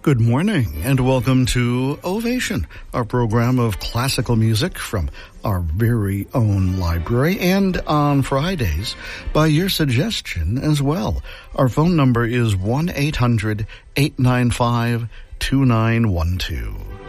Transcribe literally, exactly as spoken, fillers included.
Good morning and welcome to Ovation, our program of classical music from our very own library, and on Fridays by your suggestion as well. Our phone number is one eight hundred eight nine five two nine one two.